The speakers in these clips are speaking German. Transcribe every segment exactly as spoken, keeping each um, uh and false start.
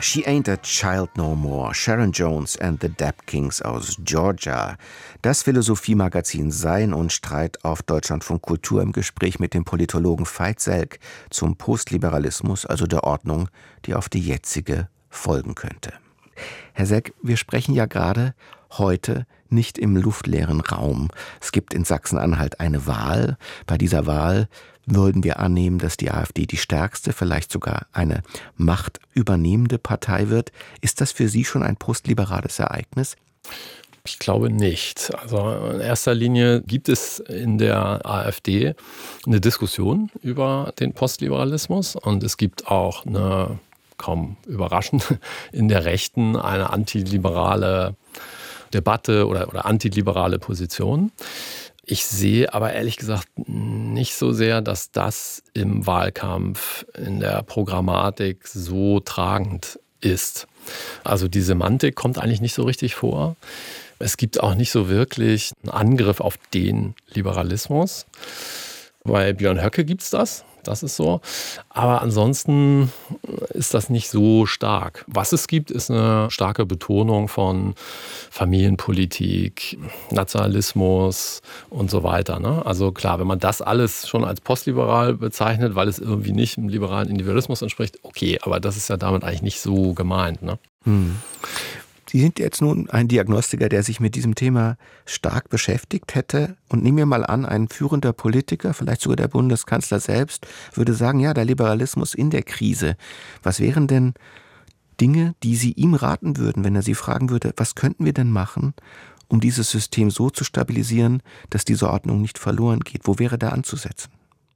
She Ain't a Child No More, Sharon Jones and the Dap Kings aus Georgia. Das Philosophiemagazin Sein und Streit auf Deutschlandfunk Kultur im Gespräch mit dem Politologen Veit Selk zum Postliberalismus, also der Ordnung, die auf die jetzige folgen könnte. Herr Selk, wir sprechen ja gerade heute nicht im luftleeren Raum. Es gibt in Sachsen-Anhalt eine Wahl. Bei dieser Wahl würden wir annehmen, dass die AfD die stärkste, vielleicht sogar eine machtübernehmende Partei wird. Ist das für Sie schon ein postliberales Ereignis? Ich glaube nicht. Also in erster Linie gibt es in der AfD eine Diskussion über den Postliberalismus und es gibt auch eine, kaum überraschend, in der Rechten eine antiliberale Debatte oder, oder antiliberale Position. Ich sehe aber ehrlich gesagt nicht so sehr, dass das im Wahlkampf in der Programmatik so tragend ist. Also die Semantik kommt eigentlich nicht so richtig vor. Es gibt auch nicht so wirklich einen Angriff auf den Liberalismus. Bei Björn Höcke gibt es das. Das ist so. Aber ansonsten ist das nicht so stark. Was es gibt, ist eine starke Betonung von Familienpolitik, Nationalismus und so weiter. Ne? Also klar, wenn man das alles schon als postliberal bezeichnet, weil es irgendwie nicht dem liberalen Individualismus entspricht, okay, aber das ist ja damit eigentlich nicht so gemeint. Ne? Hm. Sie sind jetzt nun ein Diagnostiker, der sich mit diesem Thema stark beschäftigt hätte. Und nehmen wir mal an, ein führender Politiker, vielleicht sogar der Bundeskanzler selbst, würde sagen, ja, der Liberalismus in der Krise. Was wären denn Dinge, die Sie ihm raten würden, wenn er Sie fragen würde, was könnten wir denn machen, um dieses System so zu stabilisieren, dass diese Ordnung nicht verloren geht? Wo wäre da anzusetzen?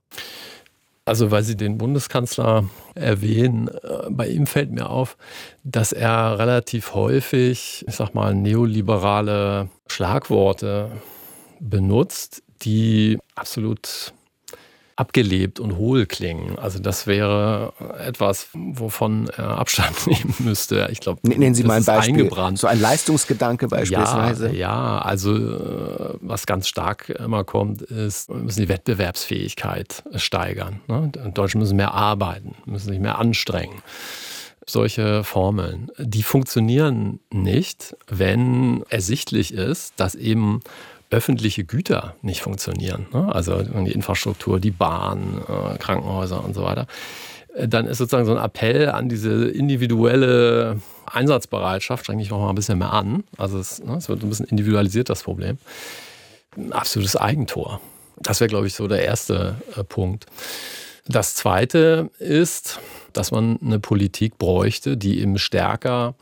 Also weil Sie den Bundeskanzler erwähnen, bei ihm fällt mir auf, dass er relativ häufig, ich sag mal, neoliberale Schlagworte benutzt, die absolut abgelebt und hohl klingen. Also das wäre etwas, wovon er Abstand nehmen müsste. Ich glaube, nennen Sie mal ein Beispiel. Eingebrannt. So ein Leistungsgedanke beispielsweise. Ja, ja, also was ganz stark immer kommt, ist, wir müssen die Wettbewerbsfähigkeit steigern. Ne? Die Deutschen müssen mehr arbeiten, müssen sich mehr anstrengen. Solche Formeln, die funktionieren nicht, wenn ersichtlich ist, dass eben öffentliche Güter nicht funktionieren, ne? Also die Infrastruktur, die Bahn, äh, Krankenhäuser und so weiter, dann ist sozusagen so ein Appell an diese individuelle Einsatzbereitschaft, streng dich noch mal ein bisschen mehr an, also es, ne, es wird ein bisschen individualisiert, das Problem, ein absolutes Eigentor. Das wäre, glaube ich, so der erste äh, Punkt. Das Zweite ist, dass man eine Politik bräuchte, die eben stärker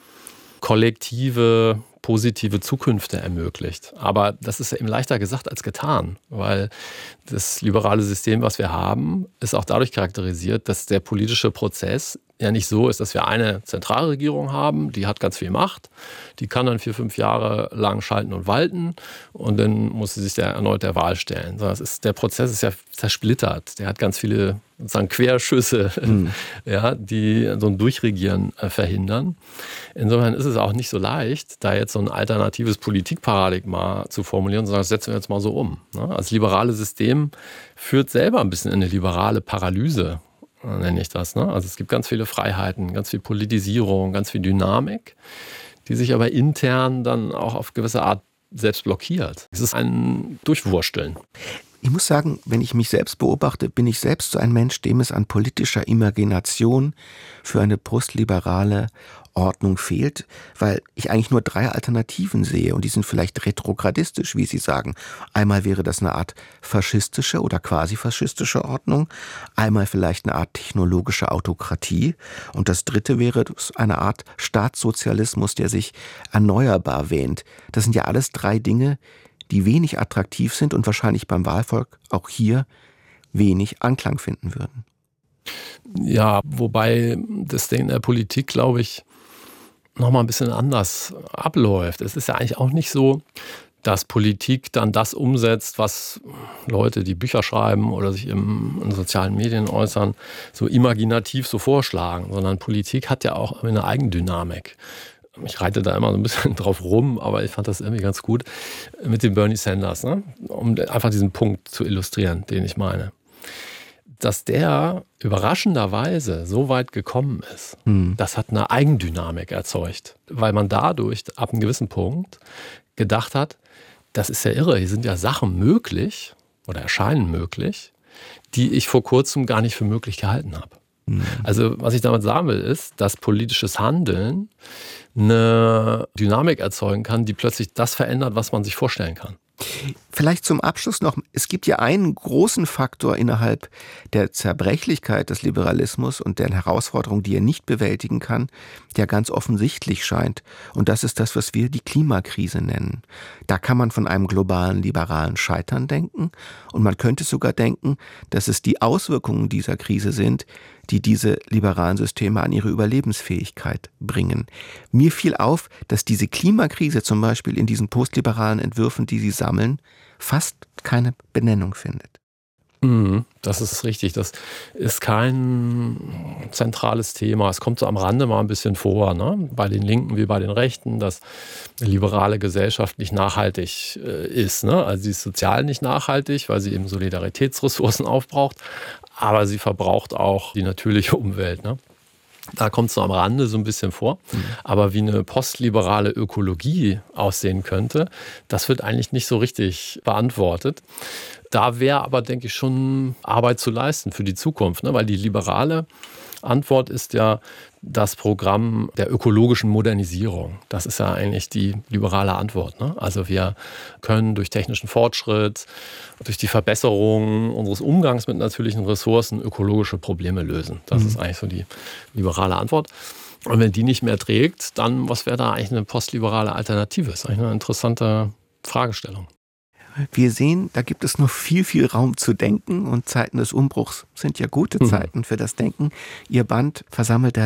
kollektive positive Zukünfte ermöglicht. Aber das ist ja eben leichter gesagt als getan, weil das liberale System, was wir haben, ist auch dadurch charakterisiert, dass der politische Prozess ja nicht so ist, dass wir eine Zentralregierung haben, die hat ganz viel Macht, die kann dann vier, fünf Jahre lang schalten und walten und dann muss sie sich der, erneut der Wahl stellen. Das ist, der Prozess ist ja zersplittert, der hat ganz viele sozusagen Querschüsse, mhm. ja, die so ein Durchregieren äh, verhindern. Insofern ist es auch nicht so leicht, da jetzt so ein alternatives Politikparadigma zu formulieren und zu sagen, das setzen wir jetzt mal so um. Ne? Das liberale System führt selber ein bisschen in eine liberale Paralyse, nenne ich das. Ne? Also es gibt ganz viele Freiheiten, ganz viel Politisierung, ganz viel Dynamik, die sich aber intern dann auch auf gewisse Art selbst blockiert. Es ist ein Durchwursteln. Ich muss sagen, wenn ich mich selbst beobachte, bin ich selbst so ein Mensch, dem es an politischer Imagination für eine postliberale Ordnung fehlt, weil ich eigentlich nur drei Alternativen sehe und die sind vielleicht retrogradistisch, wie Sie sagen. Einmal wäre das eine Art faschistische oder quasi faschistische Ordnung, einmal vielleicht eine Art technologische Autokratie und das dritte wäre eine Art Staatssozialismus, der sich erneuerbar wähnt. Das sind ja alles drei Dinge, die wenig attraktiv sind und wahrscheinlich beim Wahlvolk auch hier wenig Anklang finden würden. Ja, wobei das Ding in der Politik, glaube ich, noch mal ein bisschen anders abläuft. Es ist ja eigentlich auch nicht so, dass Politik dann das umsetzt, was Leute, die Bücher schreiben oder sich im, in sozialen Medien äußern, so imaginativ so vorschlagen, sondern Politik hat ja auch eine Eigendynamik. Ich reite da immer so ein bisschen drauf rum, aber ich fand das irgendwie ganz gut mit dem Bernie Sanders, ne? Um einfach diesen Punkt zu illustrieren, den ich meine. dass der überraschenderweise so weit gekommen ist, hm. das hat eine Eigendynamik erzeugt, weil man dadurch ab einem gewissen Punkt gedacht hat, das ist ja irre, hier sind ja Sachen möglich oder erscheinen möglich, die ich vor kurzem gar nicht für möglich gehalten habe. Hm. Also was ich damit sagen will, ist, dass politisches Handeln eine Dynamik erzeugen kann, die plötzlich das verändert, was man sich vorstellen kann. Vielleicht zum Abschluss noch, es gibt ja einen großen Faktor innerhalb der Zerbrechlichkeit des Liberalismus und der Herausforderung, die er nicht bewältigen kann, der ganz offensichtlich scheint. Und das ist das, was wir die Klimakrise nennen. Da kann man von einem globalen liberalen Scheitern denken und man könnte sogar denken, dass es die Auswirkungen dieser Krise sind, die diese liberalen Systeme an ihre Überlebensfähigkeit bringen. Mir fiel auf, dass diese Klimakrise zum Beispiel in diesen postliberalen Entwürfen, die Sie sammeln, fast keine Benennung findet. Mhm, das ist richtig. Das ist kein zentrales Thema. Es kommt so am Rande mal ein bisschen vor, ne? Bei den Linken wie bei den Rechten, dass eine liberale Gesellschaft nicht nachhaltig äh, ist. Ne? Also sie ist sozial nicht nachhaltig, weil sie eben Solidaritätsressourcen aufbraucht, aber sie verbraucht auch die natürliche Umwelt. Ne? Da kommt es so am Rande so ein bisschen vor. Mhm. Aber wie eine postliberale Ökologie aussehen könnte, das wird eigentlich nicht so richtig beantwortet. Da wäre aber, denke ich, schon Arbeit zu leisten für die Zukunft, ne? Weil die liberale Antwort ist ja das Programm der ökologischen Modernisierung. Das ist ja eigentlich die liberale Antwort. Ne? Also wir können durch technischen Fortschritt, durch die Verbesserung unseres Umgangs mit natürlichen Ressourcen ökologische Probleme lösen. Das mhm. ist eigentlich so die liberale Antwort. Und wenn die nicht mehr trägt, dann was wäre da eigentlich eine postliberale Alternative? Das ist eigentlich eine interessante Fragestellung. Wir sehen, da gibt es noch viel, viel Raum zu denken und Zeiten des Umbruchs sind ja gute Zeiten mhm. für das Denken. Ihr Band Versammelter